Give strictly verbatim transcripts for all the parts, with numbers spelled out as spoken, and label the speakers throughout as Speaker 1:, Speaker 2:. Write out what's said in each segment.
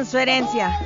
Speaker 1: transferencia.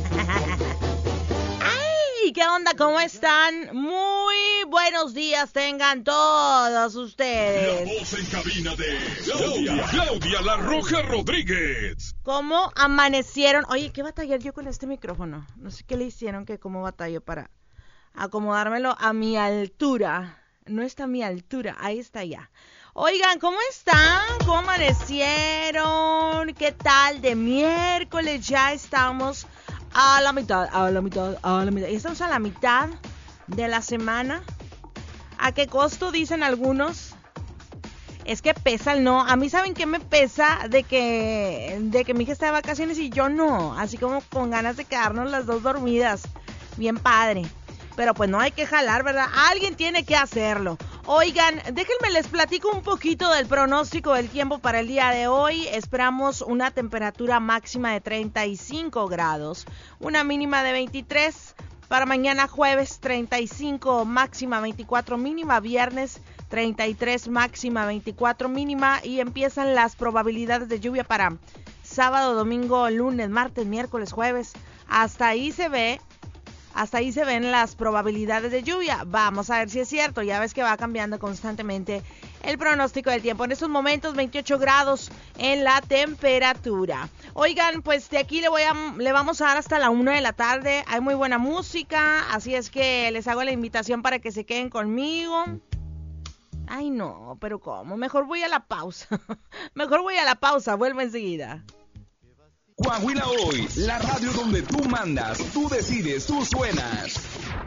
Speaker 1: ¡Ay! ¿Qué onda? ¿Cómo están? Muy buenos días tengan todos ustedes.
Speaker 2: La voz en cabina de Claudia, Claudia La Roja Rodríguez.
Speaker 1: ¿Cómo amanecieron? Oye, ¿qué batallar yo con este micrófono? No sé qué le hicieron, que cómo batallo para acomodármelo a mi altura. No está a mi altura, ahí está ya. Oigan, ¿cómo están? ¿Cómo amanecieron? ¿Qué tal de miércoles? Ya estamos a la mitad, a la mitad, a la mitad. Ya estamos a la mitad de la semana. ¿A qué costo dicen algunos? Es que pesa el no. A mí, ¿saben qué me pesa? De que, de que mi hija está de vacaciones y yo no. Así como con ganas de quedarnos las dos dormidas. Bien padre. Pero pues no hay que jalar, ¿verdad? Alguien tiene que hacerlo. Oigan, déjenme les platico un poquito del pronóstico del tiempo para el día de hoy. Esperamos una temperatura máxima de treinta y cinco grados, una mínima de veintitrés. Para mañana jueves treinta y cinco, máxima veinticuatro, mínima. Viernes treinta y tres, máxima veinticuatro, mínima. Y empiezan las probabilidades de lluvia para sábado, domingo, lunes, martes, miércoles, jueves. Hasta ahí se ve. Hasta ahí se ven las probabilidades de lluvia. Vamos a ver si es cierto. Ya ves que va cambiando constantemente el pronóstico del tiempo. En estos momentos veintiocho grados en la temperatura. Oigan, pues de aquí le voy a le vamos a dar hasta la una de la tarde. Hay muy buena música, así es que les hago la invitación para que se queden conmigo. Ay, no, pero ¿cómo? Mejor voy a la pausa. Mejor voy a la pausa. Vuelvo enseguida.
Speaker 3: Coahuila Hoy, la radio donde tú mandas, tú decides, tú suenas.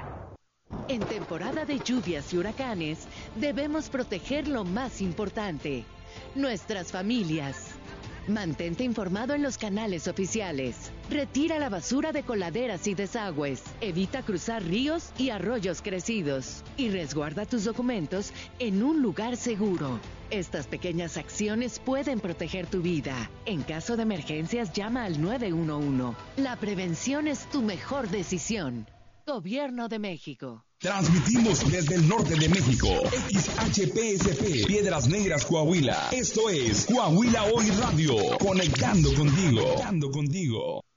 Speaker 4: En temporada de lluvias y huracanes, debemos proteger lo más importante, nuestras familias. Mantente informado en los canales oficiales. Retira la basura de coladeras y desagües. Evita cruzar ríos y arroyos crecidos. Y resguarda tus documentos en un lugar seguro. Estas pequeñas acciones pueden proteger tu vida. En caso de emergencias, llama al nueve uno uno. La prevención es tu mejor decisión. Gobierno de México.
Speaker 3: Transmitimos desde el norte de México. X H P S P, Piedras Negras, Coahuila. Esto es Coahuila Hoy Radio. Conectando contigo. Conectando contigo.